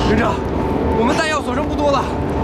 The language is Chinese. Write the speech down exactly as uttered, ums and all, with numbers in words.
连长，我们弹药所剩不多了，